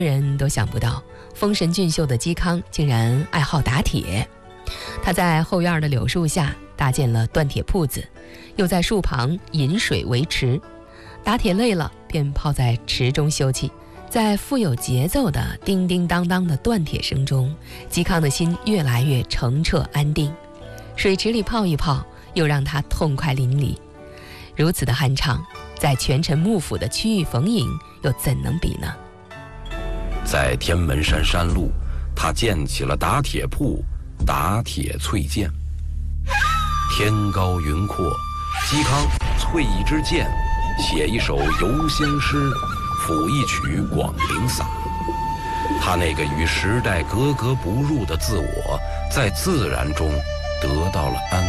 人都想不到，丰神俊秀的嵇康竟然爱好打铁。他在后院的柳树下搭建了锻铁铺子，又在树旁引水为池，打铁累了便泡在池中休憩。在富有节奏的叮叮当当的锻铁声中，嵇康的心越来越澄澈安定。水池里泡一泡，又让他痛快淋漓。如此的酣畅，在权臣幕府的区域逢迎，又怎能比呢？ 在天门山山路，他建起了打铁铺、打铁淬剑。天高云阔，嵇康淬一支剑，写一首游仙诗，抚一曲广陵洒。他那个与时代格格不入的自我，在自然中得到了安